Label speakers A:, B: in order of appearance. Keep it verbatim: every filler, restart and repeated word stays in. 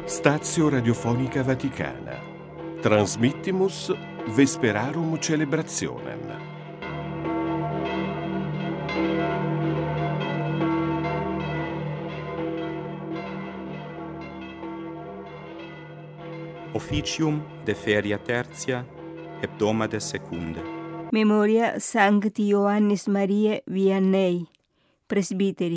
A: Stazio Radiofonica Vaticana. Transmittimus Vesperarum Celebrationem.
B: Officium de feria tertia, hebdomade secunde.
C: Memoria Sancti Ioannis Mariae Vianney, presbiteri.